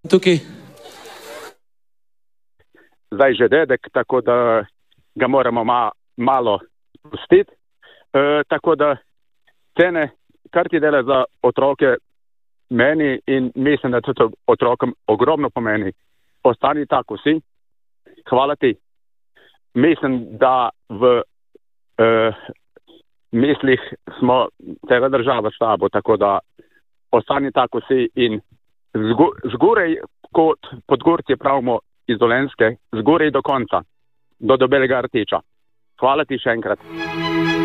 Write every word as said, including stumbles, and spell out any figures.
tukaj? Zdaj že dedek, tako da ga moramo ma, malo pustiti. E, tako da cene, kar ti dela za otroke meni in mislim, da tudi otrokom ogromno pomeni. Ostani tako si. Hvala ti. Mislim, da v e, mislih smo cela država s tabo, tako da ostani tako si in zgoraj, kot Podgorci pravimo iz Dolenjske, zgoraj do konca, do Debelega rtiča. Hvala ti še enkrat.